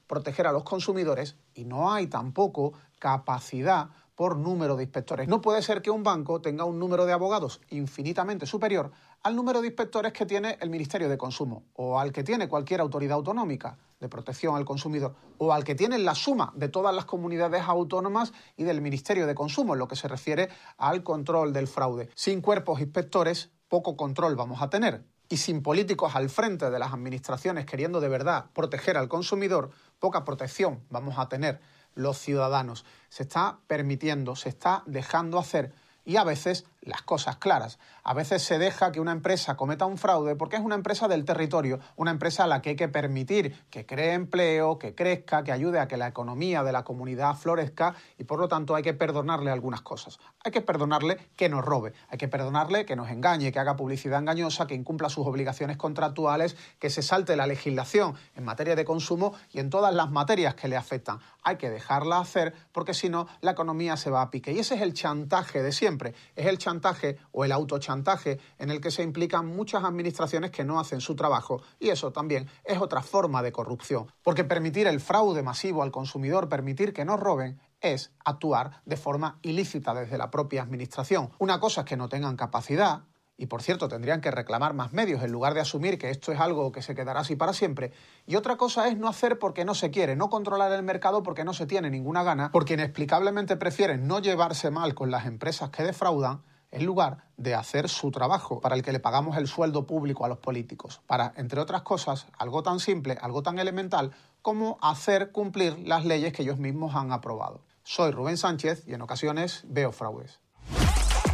proteger a los consumidores y no hay tampoco capacidad por número de inspectores. No puede ser que un banco tenga un número de abogados infinitamente superior al número de inspectores que tiene el Ministerio de Consumo o al que tiene cualquier autoridad autonómica de protección al consumidor o al que tiene la suma de todas las comunidades autónomas y del Ministerio de Consumo en lo que se refiere al control del fraude. Sin cuerpos inspectores, poco control vamos a tener. Y sin políticos al frente de las administraciones queriendo de verdad proteger al consumidor, poca protección vamos a tener los ciudadanos. Se está permitiendo, se está dejando hacer y a veces las cosas claras. A veces se deja que una empresa cometa un fraude porque es una empresa del territorio, una empresa a la que hay que permitir que cree empleo, que crezca, que ayude a que la economía de la comunidad florezca y por lo tanto hay que perdonarle algunas cosas. Hay que perdonarle que nos robe, hay que perdonarle que nos engañe, que haga publicidad engañosa, que incumpla sus obligaciones contractuales, que se salte la legislación en materia de consumo y en todas las materias que le afectan. Hay que dejarla hacer porque si no la economía se va a pique. Y ese es el chantaje de siempre, es el chantaje o el autochantaje en el que se implican muchas administraciones que no hacen su trabajo y eso también es otra forma de corrupción. Porque permitir el fraude masivo al consumidor, permitir que nos roben, es actuar de forma ilícita desde la propia administración. Una cosa es que no tengan capacidad, y por cierto tendrían que reclamar más medios en lugar de asumir que esto es algo que se quedará así para siempre. Y otra cosa es no hacer porque no se quiere, no controlar el mercado porque no se tiene ninguna gana, porque inexplicablemente prefieren no llevarse mal con las empresas que defraudan en lugar de hacer su trabajo para el que le pagamos el sueldo público a los políticos, para, entre otras cosas, algo tan simple, algo tan elemental como hacer cumplir las leyes que ellos mismos han aprobado. Soy Rubén Sánchez y en ocasiones veo fraudes.